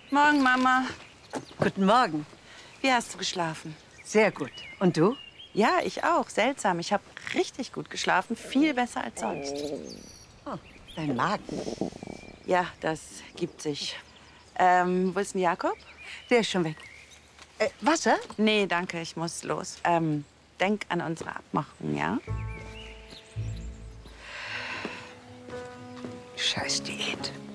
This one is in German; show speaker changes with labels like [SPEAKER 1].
[SPEAKER 1] Morgen, Mama.
[SPEAKER 2] Guten Morgen.
[SPEAKER 1] Wie hast du geschlafen?
[SPEAKER 2] Sehr gut. Und du?
[SPEAKER 1] Ja, ich auch. Seltsam. Ich habe richtig gut geschlafen. Viel besser als sonst.
[SPEAKER 2] Oh, dein Magen.
[SPEAKER 1] Ja, das gibt sich. Wo ist denn Jakob?
[SPEAKER 2] Der ist schon weg. Wasser?
[SPEAKER 1] Nee, danke. Ich muss los. Denk an unsere Abmachung, ja?
[SPEAKER 2] Scheiß Diät.